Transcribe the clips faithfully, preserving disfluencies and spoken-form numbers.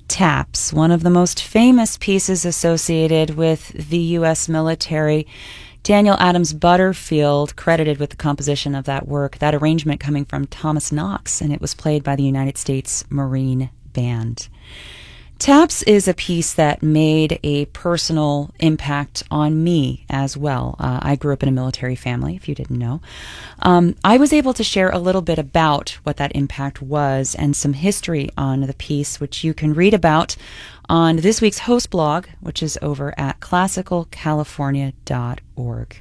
TAPS, one of the most famous pieces associated with the U S military. Daniel Adams Butterfield credited with the composition of that work, that arrangement coming from Thomas Knox, and it was played by the United States Marine Band. TAPS is a piece that made a personal impact on me as well. Uh, I grew up in a military family, if you didn't know. Um, I was able to share a little bit about what that impact was and some history on the piece, which you can read about on this week's host blog, which is over at classical california dot org.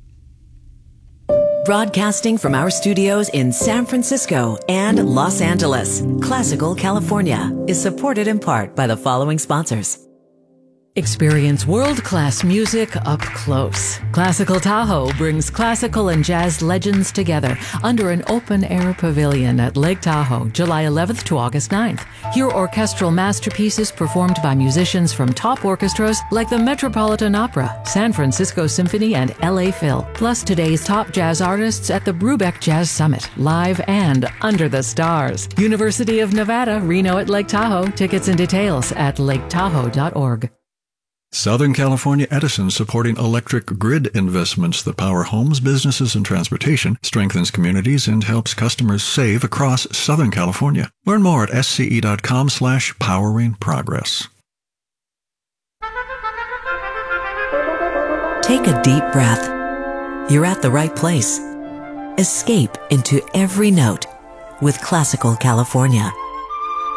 Broadcasting from our studios in San Francisco and Los Angeles, Classical California is supported in part by the following sponsors. Experience world-class music up close. Classical Tahoe brings classical and jazz legends together under an open-air pavilion at Lake Tahoe, July eleventh to August ninth. Hear orchestral masterpieces performed by musicians from top orchestras like the Metropolitan Opera, San Francisco Symphony, and L A Phil, plus today's top jazz artists at the Brubeck Jazz Summit, live and under the stars. University of Nevada, Reno at Lake Tahoe. Tickets and details at lake tahoe dot org. Southern California Edison, supporting electric grid investments that power homes, businesses, and transportation, strengthens communities, and helps customers save across Southern California. Learn more at sce.com slash powering progress. Take a deep breath. You're at the right place. Escape into every note with Classical California.